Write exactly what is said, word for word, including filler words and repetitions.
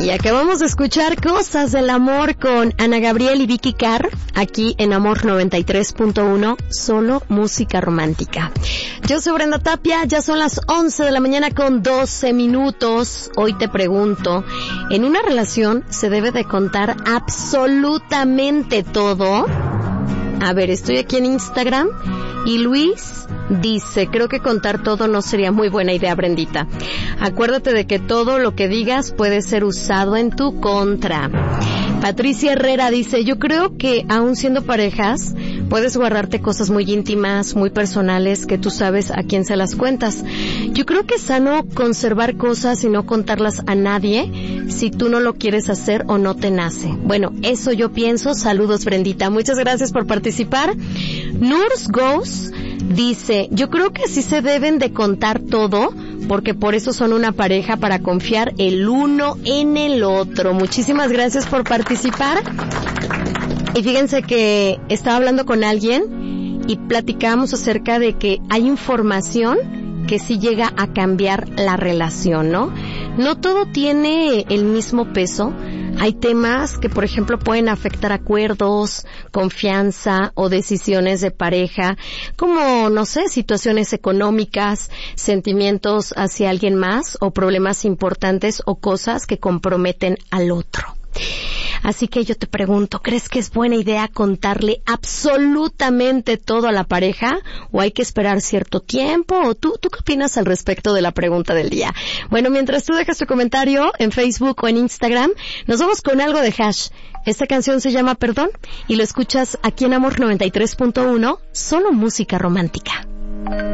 Y acabamos de escuchar Cosas del Amor con Ana Gabriel y Vicky Carr, aquí en Amor noventa y tres punto uno, solo música romántica. Yo soy Brenda Tapia, ya son las once de la mañana con doce minutos. Hoy te pregunto, ¿en una relación se debe de contar absolutamente todo? A ver, estoy aquí en Instagram y Luis dice, creo que contar todo no sería muy buena idea, Brendita. Acuérdate de que todo lo que digas puede ser usado en tu contra. Patricia Herrera dice, yo creo que aún siendo parejas, puedes guardarte cosas muy íntimas, muy personales, que tú sabes a quién se las cuentas. Yo creo que es sano conservar cosas y no contarlas a nadie si tú no lo quieres hacer o no te nace. Bueno, eso yo pienso. Saludos, Brendita. Muchas gracias por participar. Nurs Goes dice, yo creo que sí se deben de contar todo, porque por eso son una pareja, para confiar el uno en el otro. Muchísimas gracias por participar. Y fíjense que estaba hablando con alguien y platicábamos acerca de que hay información que sí llega a cambiar la relación, ¿no? No todo tiene el mismo peso. Hay temas que, por ejemplo, pueden afectar acuerdos, confianza o decisiones de pareja, como, no sé, situaciones económicas, sentimientos hacia alguien más o problemas importantes o cosas que comprometen al otro. Así que yo te pregunto, ¿crees que es buena idea contarle absolutamente todo a la pareja o hay que esperar cierto tiempo? ¿O tú, tú qué opinas al respecto de la pregunta del día? Bueno, mientras tú dejas tu comentario en Facebook o en Instagram, nos vamos con algo de Hash. Esta canción se llama Perdón y lo escuchas aquí en Amor noventa y tres punto uno, solo música romántica.